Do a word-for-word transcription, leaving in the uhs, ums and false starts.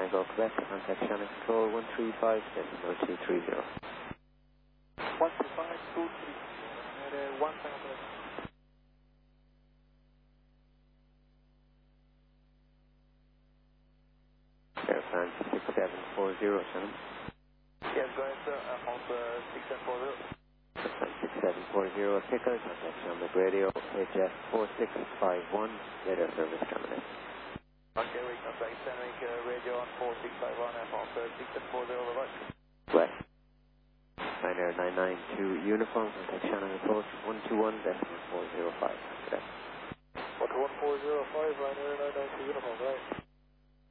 Tango Quebec, contact Shannon Control one three five decimal two three zero. one three five two three zero, one Tango Quebec. Air France six seven four zero, Shannon. Yes, go ahead, sir. Air France uh, six seven four zero. Air France six seven four zero, Pickle, contact Shannon Radio, H F four six five one, radar service terminus. Okay, we contact Shannon uh, Radio on four six five one, Air France uh, six seven four zero, bye-bye. West. Ryanair nine nine two uniform, contact Shannon approach one two one decimal four zero five. one two one four zero five, Ryanair nine nine two uniform, right?